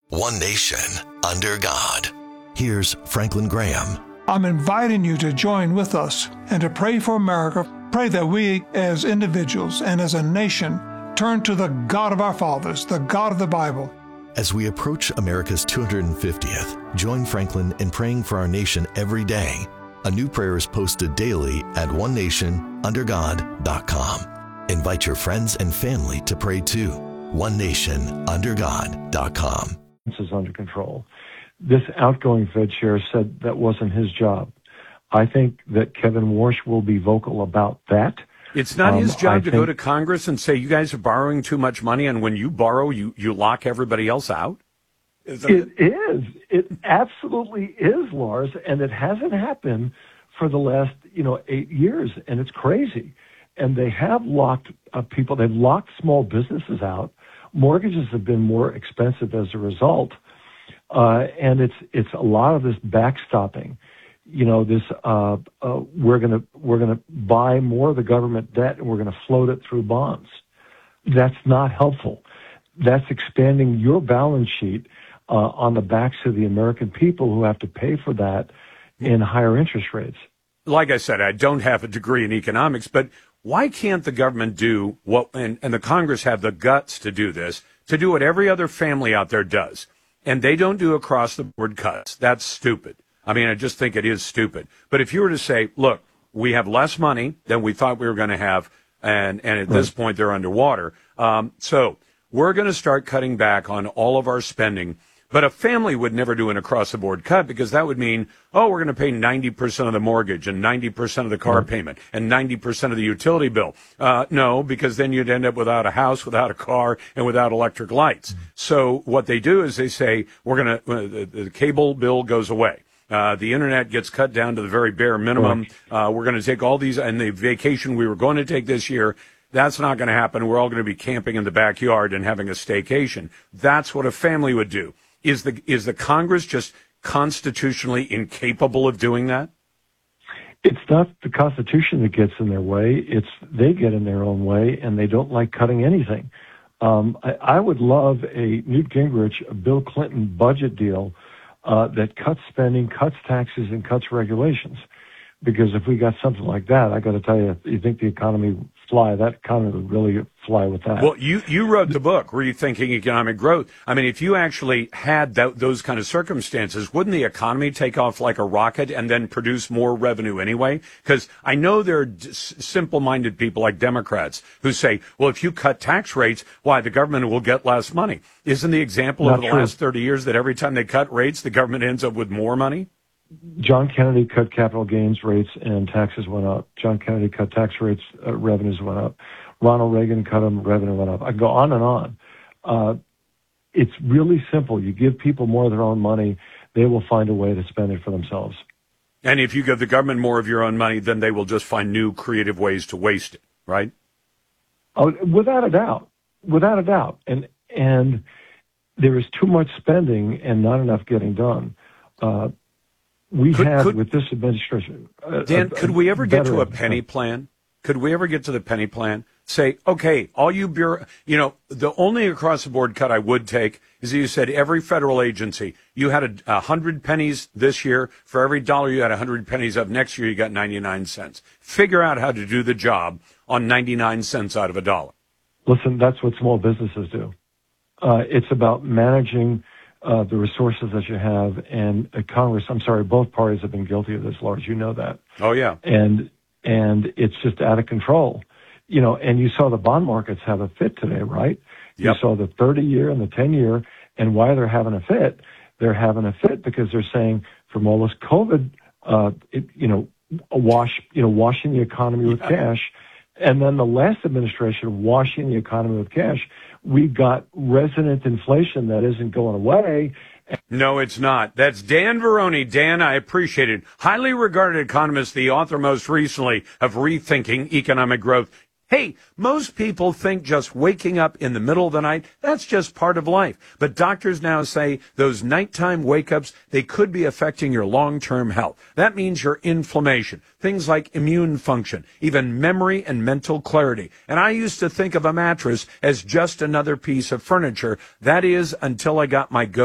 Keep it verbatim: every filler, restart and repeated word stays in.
One nation, under God. Here's Franklin Graham. I'm inviting you to join with us and to pray for America. Pray that we as individuals and as a nation turn to the God of our fathers, the God of the Bible. As we approach America's two hundred fiftieth, join Franklin in praying for our nation every day. A new prayer is posted daily at one nation under god dot com. Invite your friends and family to pray too. one nation under god dot com. Is under control. This outgoing Fed chair said that wasn't his job. I think that Kevin Warsh will be vocal about that. It's not um, his job I to think, go to Congress and say, you guys are borrowing too much money, and when you borrow, you, you lock everybody else out? Is it, it is. It absolutely is, Lars, and it hasn't happened for the last, you know, eight years, and it's crazy. And they have locked uh, people. They've locked small businesses out. Mortgages have been more expensive as a result, uh, and it's it's a lot of this backstopping. You know, this uh, uh, we're gonna we're gonna buy more of the government debt and we're gonna float it through bonds. That's not helpful. That's expanding your balance sheet uh, on the backs of the American people who have to pay for that in higher interest rates. Like I said, I don't have a degree in economics, but why can't the government do what, and, and the Congress have the guts to do this, to do what every other family out there does? And they don't do across-the-board cuts. That's stupid. I mean, I just think it is stupid. But if you were to say, look, we have less money than we thought we were going to have, and, and at right. this point they're underwater. Um, so we're going to start cutting back on all of our spending. But a family would never do an across-the-board cut because that would mean, oh, we're going to pay ninety percent of the mortgage and ninety percent of the car payment and ninety percent of the utility bill. Uh, no, because then you'd end up without a house, without a car, and without electric lights. Mm-hmm. So what they do is they say, we're going to, uh, the, the cable bill goes away. Uh, the internet gets cut down to the very bare minimum. Uh, we're going to take all these, and the vacation we were going to take this year, that's not going to happen. We're all going to be camping in the backyard and having a staycation. That's what a family would do. Is the is the Congress just constitutionally incapable of doing that? It's not the Constitution that gets in their way. It's they get in their own way, and they don't like cutting anything. Um, I, I would love a Newt Gingrich, a Bill Clinton budget deal uh, that cuts spending, cuts taxes, and cuts regulations. Because if we got something like that, I got to tell you, you think the economy would fly? That economy would really fly with that. Well, you, you wrote the book, Rethinking Economic Growth. I mean, if you actually had that, those kind of circumstances, wouldn't the economy take off like a rocket and then produce more revenue anyway? Because I know there are simple-minded people like Democrats who say, well, if you cut tax rates, why, the government will get less money. Isn't the example Not of the true. last thirty years that every time they cut rates, the government ends up with more money? John Kennedy cut capital gains rates and taxes went up. John Kennedy cut tax rates, uh, revenues went up. Ronald Reagan cut them, revenue went up. I go on and on. Uh, it's really simple. You give people more of their own money, they will find a way to spend it for themselves. And if you give the government more of your own money, then they will just find new creative ways to waste it, right? Oh, without a doubt. Without a doubt. And, and there is too much spending and not enough getting done. Uh, We could, have, could, with this administration... A, Dan, a, could we ever get to a better, penny plan? Could we ever get to the penny plan? Say, okay, all you bureau... You know, the only across-the-board cut I would take is that you said every federal agency, you had a, a hundred pennies this year. For every dollar you had a hundred pennies of next year, you got ninety-nine cents. Figure out how to do the job on ninety-nine cents out of a dollar. Listen, that's what small businesses do. Uh, it's about managing... Uh, the resources that you have, and uh, Congress, I'm sorry, both parties have been guilty of this, Lars, you know that. Oh, yeah. And and it's just out of control. You know, and you saw the bond markets have a fit today, right? Yep. You saw the thirty-year and the ten-year, and why they're having a fit. They're having a fit because they're saying from all this COVID, uh, it, you know, a wash, you know, washing the economy with yeah. cash, and then the last administration washing the economy with cash. We've got resident inflation that isn't going away. No, it's not. That's Dan Veroni. Dan, I appreciate it. Highly regarded economist, the author most recently of Rethinking Economic Growth. Hey, most people think just waking up in the middle of the night, that's just part of life. But doctors now say those nighttime wake-ups, they could be affecting your long-term health. That means your inflammation, things like immune function, even memory and mental clarity. And I used to think of a mattress as just another piece of furniture. That is, until I got my go